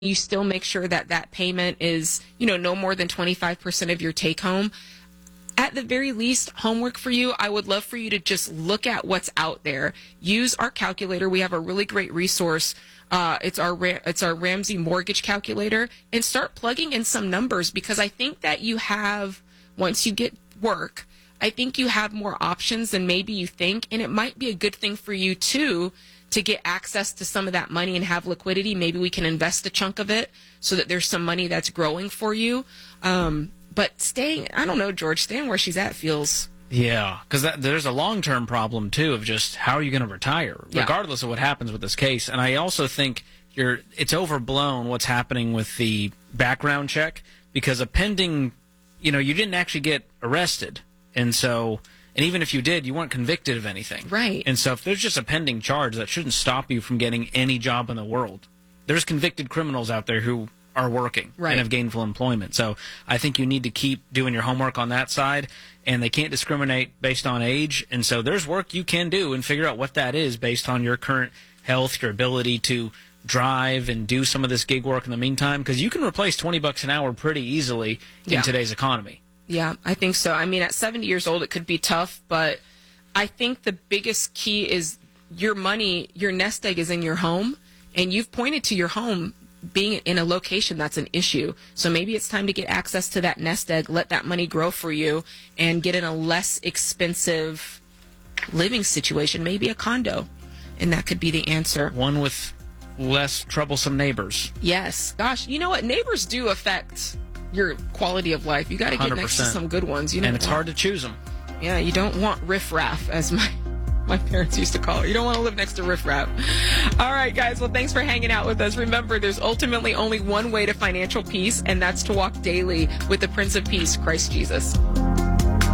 you still make sure that that payment is, no more than 25% of your take home. At the very least, homework for you, I would love for you to just look at what's out there. Use our calculator. We have a really great resource. It's our Ramsey mortgage calculator, and start plugging in some numbers, because I think that you have, once you get work, I think you have more options than maybe you think, and it might be a good thing for you too to get access to some of that money and have liquidity. Maybe we can invest a chunk of it so that there's some money that's growing for you. But staying, I don't know, George, staying where she's at feels... Yeah, because there's a long-term problem, too, of just how are you going to retire, regardless of what happens with this case. And I also think it's overblown what's happening with the background check, because a pending, you didn't actually get arrested. And even if you did, you weren't convicted of anything. Right. And so if there's just a pending charge, that shouldn't stop you from getting any job in the world. There's convicted criminals out there who are working and have gainful employment. So I think you need to keep doing your homework on that side, and they can't discriminate based on age. And so there's work you can do and figure out what that is based on your current health, your ability to drive and do some of this gig work in the meantime, because you can replace $20 an hour pretty easily in today's economy. Yeah, I think so. I mean, at 70 years old, it could be tough, but I think the biggest key is your money, your nest egg is in your home, and you've pointed to your home being in a location that's an issue. So maybe it's time to get access to that nest egg, let that money grow for you, and get in a less expensive living situation, maybe a condo. And that could be the answer. One with less troublesome neighbors. Yes. Gosh, you know what? Neighbors do affect your quality of life. You got to get next to some good ones. And it's hard to choose them. Yeah, you don't want riffraff, as my parents used to call it. You don't want to live next to riffraff. All right, guys. Well, thanks for hanging out with us. Remember, there's ultimately only one way to financial peace, and that's to walk daily with the Prince of Peace, Christ Jesus.